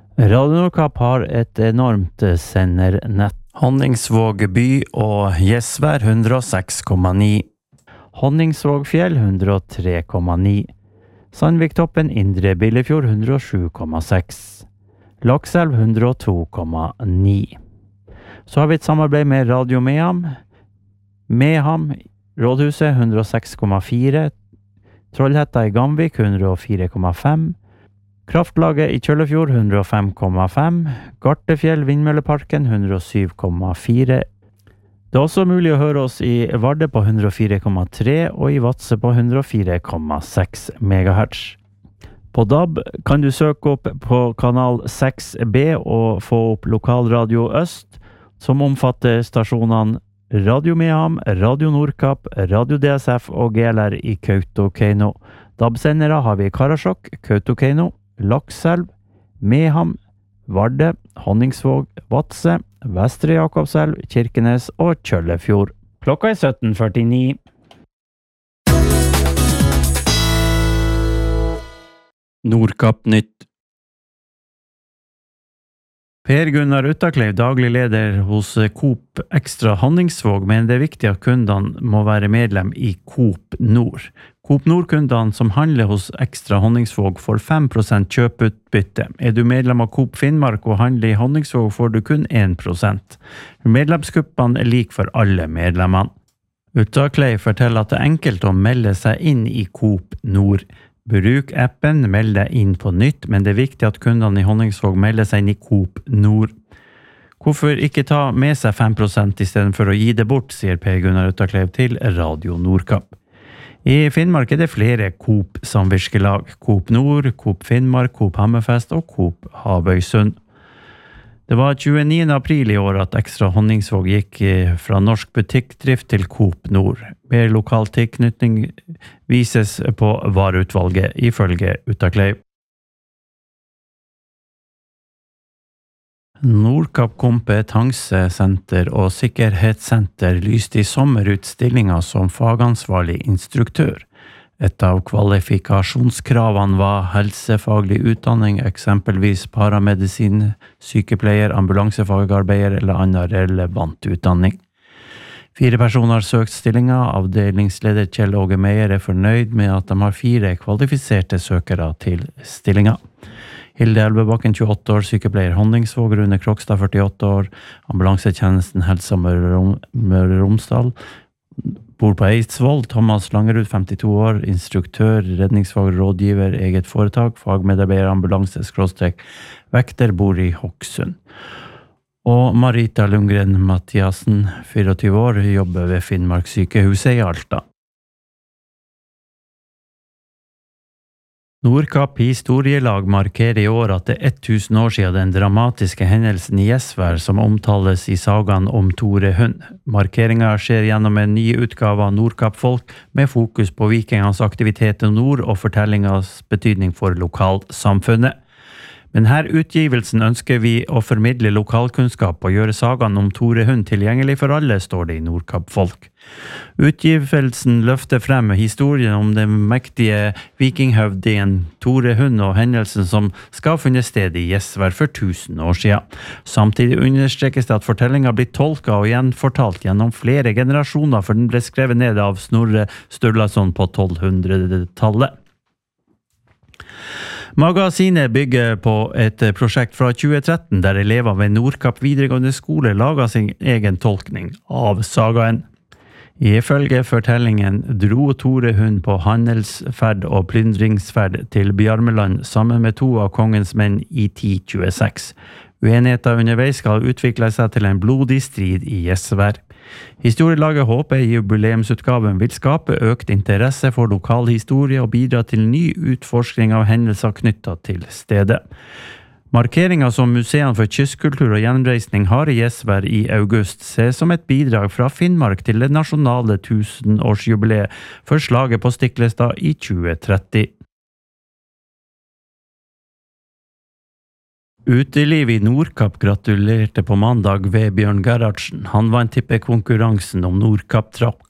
Radio Nordkapp har et enormt sendernett. Honningsvåg by og Gjesvær 106,9. Honningsvågfjell 103,9. Sandviktoppen Indre Billefjord 107,6. Lakselv 102,9. Så har vi et samarbeid med Radio Meham. Meham, Rådhuset 106,4. Trollhetta i Gamvik 104,5. Kraftlaget i Kjøllefjord 105,5. Gartefjell Vindmølleparken 107,4. Det er også mulig å høre oss i Varde på 104,3 og i Vadsø på 104,6 MHz. På DAB kan du søke opp på kanal 6B og få opp Lokalradio Øst, som omfatter stasjonene Radio Meham, Radio Nordkapp, Radio DSF og GLR i Kautokeino. DAB-sendere har vi i Karasjok, Kautokeino, Lakselv, Meham, Varde, Honningsvåg, Vadsø, Vestre Jakobselv, Kirkenes og Kjøllefjord. Klokka 17:49. Nordkapp nytt. Per Gunnar Uttakleiv, daglig leder hos Coop Extra Honningsvåg, men det er viktig at kundene må være medlem i Coop Nord. Coop Nord-kundene som handler hos Extra Honningsvåg får 5% kjøpeutbytte. Er du medlem av Coop Finnmark og handler i Honningsvåg, får du kun 1%. Medlemskuppene er lik for alle medlemmene. Uttakleiv forteller at det er enkelt å melde seg inn i Coop Nord. Bruk appen, meld deg inn på nytt, men det er viktig at kundene i Honningsvåg melder seg inn i Coop Nord. Hvorfor ikke ta med seg 5% i stedet for å gi det bort, sier Per Gunnar Uttakleiv til Radio Nordkapp. I Finnmark er det flere Coop-samvirkelag. Coop Nord, Coop Finnmark, Coop Hammerfest og Coop Havøysund. Det var 29. april i år at Extra Honningsvåg gikk fra norsk butikkdrift til Coop Nord. Mer lokal tilknytning vises på vareutvalget, ifølge Uttakleiv. Nordkapp Kompetansesenter og Sikkerhetssenter lyste i sommer ut stillinger som fagansvarlig instruktør. Et av kvalifikasjonskravene var helsefaglig utdanning, eksempelvis paramedisin, sykepleier, ambulansefagarbeider eller annen relevant utdanning. 4 personer har søkt stillinger. Avdelingsleder Kjell Åge Meyer er fornøyd med at de har 4 kvalifiserte søkere til stillinger. Hilde Elvebakken, 28 år, sykepleier Honningsvåg, Rune Krokstad, 48 år, ambulansetjenesten Helse Møre og Romsdal, bor på Eidsvoll. Thomas Langerud, 52 år, instruktør, redningsfag, rådgiver, eget foretak, fagmedarbeider, ambulanse/vekter, bor i Hokksund. Og Marita Lundgren Mathiasen, 24 år, jobber ved Finnmark sykehuset i Alta. Nordkapp historielag markerer i år at det er 1000 år siden den dramatiske hendelsen i Gjesvær som omtales i sagaen om Tore Hund. Markeringen skjer gjennom en ny utgave av Nordkapp-folk med fokus på vikingens aktivitet i nord og fortellingens betydning for lokalsamfunnet. Men her utgivelsen ønsker vi å formidle lokalkunnskap og gjøre sagaen om Tore Hund tilgjengelig for alle, står det i Nordkapp-folk. Utgivelsen løfter frem historien om den mektige vikinghøvdingen Tore Hund og hendelsen som skal ha funnet sted i Gjesvær for 1000 år siden. Samtidig understrekes det at fortellingen blir tolket og gjenfortalt gjennom flere generasjoner, for den ble skrevet ned av Snorre Sturlason på 1200-tallet. Magasinet bygger på et prosjekt fra 2013 der elever ved Nordkapp videregående skole lager sin egen tolkning av sagaen. Ifølge fortellingen dro Tore Hund på handelsferd og plyndringsferd til Bjarmeland sammen med 2 av kongens menn i 1026. Uenigheter underveis skal utvikle seg til en blodig strid i Gjesvær. Historielaget håper jubileumsutgaven vil skape økt interesse for lokal historie og bidra til ny utforskning av hendelser knyttet til stedet. Markeringen som Museene for kystkultur og gjenreisning har i Gjesvær i august ses som et bidrag fra Finnmark til det nasjonale 1000-årsjubileet for slaget på Stiklestad i 2030. Uteliv i Nordkapp gratulerte på mandag Vebjørn Gerhardsen. Han vant tippekonkurransen om Nordkapp-trapp